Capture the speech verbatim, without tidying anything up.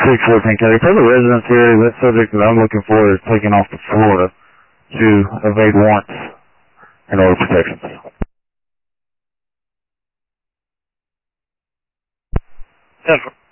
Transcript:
six fourteen Kelly. Tell the residents here that subject that I'm looking for is taking off to Florida to evade warrants and order protections. ten four.